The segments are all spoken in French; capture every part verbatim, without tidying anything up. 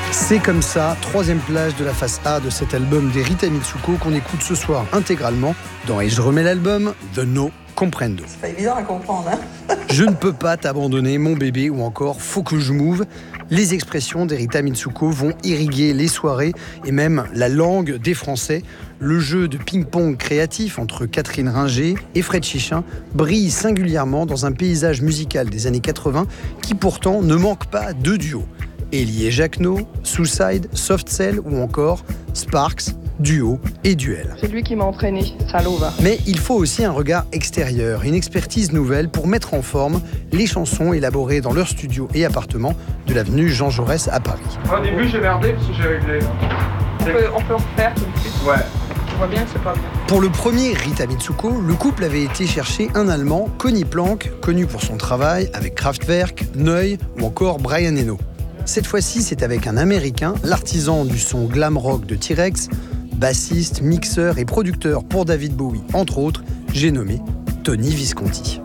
C'est comme ça, troisième plage de la face A de cet album des Rita Mitsuko qu'on écoute ce soir intégralement dans Et je remets l'album de No Comprendo. C'est pas évident à comprendre, hein. Je ne peux pas t'abandonner, mon bébé, ou encore Faut que je move. Les expressions d'Erita Mitsuko vont irriguer les soirées et même la langue des Français. Le jeu de ping-pong créatif entre Catherine Ringer et Fred Chichin brille singulièrement dans un paysage musical des années quatre-vingts qui pourtant ne manque pas de duos. Elie et Jacquenot, Suicide, Soft Cell ou encore Sparks, duo et duel. C'est lui qui m'a entraîné, salaud va. Mais il faut aussi un regard extérieur, une expertise nouvelle pour mettre en forme les chansons élaborées dans leur studio et appartement de l'avenue Jean Jaurès à Paris. Au début, j'ai merdé parce que j'ai réglé. On peut, on peut en refaire tout de suite. Ouais. On voit bien que c'est pas bien. Pour le premier Rita Mitsuko, le couple avait été chercher un Allemand, Conny Planck, connu pour son travail avec Kraftwerk, Neu ou encore Brian Eno. Cette fois-ci, c'est avec un Américain, l'artisan du son glam rock de T-Rex, bassiste, mixeur et producteur pour David Bowie, entre autres, j'ai nommé Tony Visconti.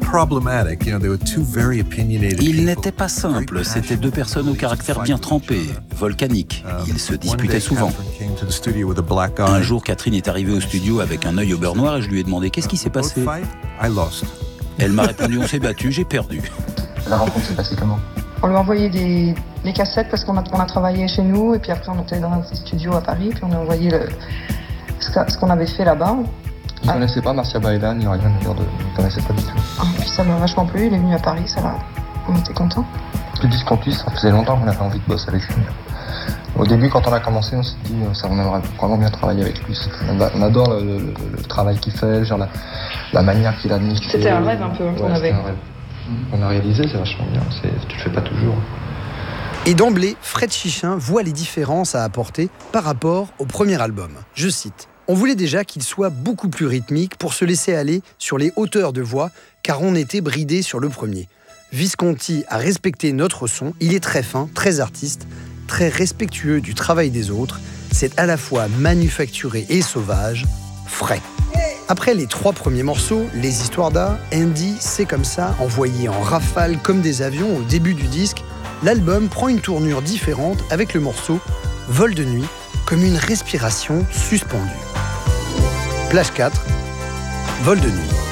Ils n'étaient pas simples, c'étaient deux personnes au caractère bien trempé, volcaniques. Ils se disputaient souvent. Un jour, Catherine est arrivée au studio avec un œil au beurre noir et je lui ai demandé « Qu'est-ce qui s'est passé ?» Elle m'a répondu « On s'est battu, j'ai perdu. » La rencontre s'est passée comment? On lui a envoyé des, des cassettes parce qu'on a, on a travaillé chez nous et puis après on était dans un studio à Paris puis on a envoyé le, ce, que, ce qu'on avait fait là-bas. Il ne ah. connaissait pas Marcia Bailan, il n'y a rien à dire de... Il ne connaissait pas du tout. Ah, puis ça m'a vachement plu, il est venu à Paris, ça va. On était contents. Plus Visconti, ça faisait longtemps qu'on avait envie de bosser avec lui. Au début, quand on a commencé, on s'est dit ça, on aimerait vraiment bien travailler avec lui. On, on adore le, le, le travail qu'il fait, genre la, la manière qu'il a mis. C'était un rêve un peu qu'on ouais, avait. Un rêve. On a réalisé, c'est vachement bien, c'est, tu le fais pas toujours. Et d'emblée, Fred Chichin voit les différences à apporter par rapport au premier album. Je cite. On voulait déjà qu'il soit beaucoup plus rythmique pour se laisser aller sur les hauteurs de voix, car on était bridé sur le premier. Visconti a respecté notre son, il est très fin, très artiste, très respectueux du travail des autres. C'est à la fois manufacturé et sauvage, frais. Après les trois premiers morceaux, Les Histoires d'A, Andy, C'est comme ça, envoyés en rafale comme des avions au début du disque, l'album prend une tournure différente avec le morceau Vol de nuit, comme une respiration suspendue. Plage quatre, Vol de nuit.